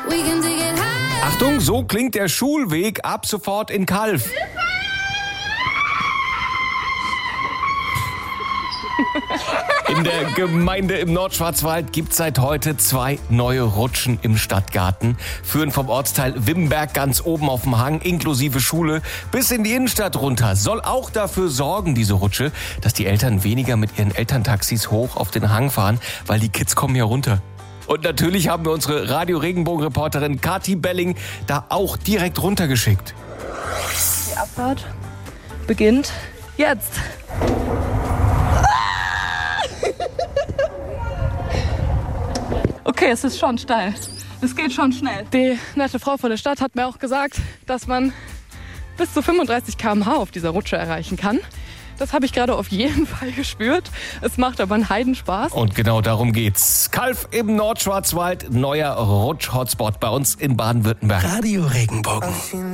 Achtung, so klingt der Schulweg ab sofort in Calw. In der Gemeinde im Nordschwarzwald gibt es seit heute 2 neue Rutschen im Stadtgarten. Führen vom Ortsteil Wimmenberg ganz oben auf dem Hang inklusive Schule bis in die Innenstadt runter. Soll auch dafür sorgen, diese Rutsche, dass die Eltern weniger mit ihren Elterntaxis hoch auf den Hang fahren, weil die Kids kommen hier runter. Und natürlich haben wir unsere Radio-Regenbogen-Reporterin Kathi Belling da auch direkt runtergeschickt. Die Abfahrt beginnt jetzt. Okay, es ist schon steil. Es geht schon schnell. Die nette Frau von der Stadt hat mir auch gesagt, dass man bis zu 35 km/h auf dieser Rutsche erreichen kann. Das habe ich gerade auf jeden Fall gespürt. Es macht aber einen Heidenspaß. Und genau darum geht's. Calw im Nordschwarzwald, neuer Rutsch-Hotspot bei uns in Baden-Württemberg. Radio Regenbogen.